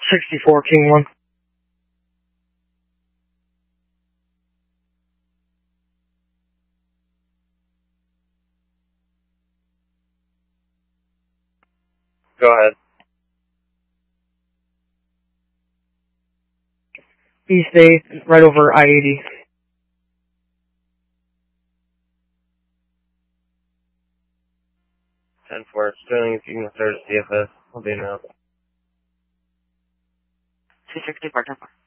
64, King 1. Go ahead. East 8, right over I-80. 10-4, Sterling, if you can third CFS, I'll be now. 260, part 10-4.